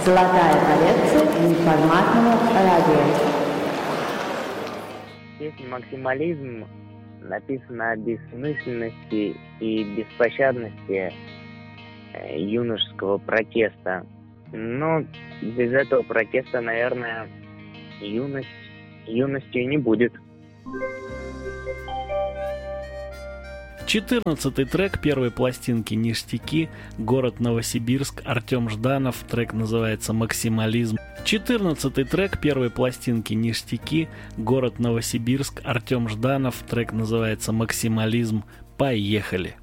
Золотая коллекция неформатного радио. Песня «Максимализм» написана о бессмысленности и беспощадности юношеского протеста. Но без этого протеста, наверное, юностью не будет. 14-й трек первой пластинки «Ништяки», город Новосибирск, Артем Жданов, трек называется «Максимализм». 14-й трек первой пластинки «Ништяки», город Новосибирск, Артем Жданов, трек называется «Максимализм». Поехали!